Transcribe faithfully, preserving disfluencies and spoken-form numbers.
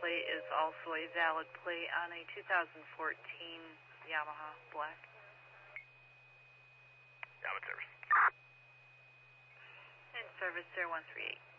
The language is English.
plate is also a valid plate on a two thousand fourteen Yamaha Black. Yamaha service. In service zero one three eight.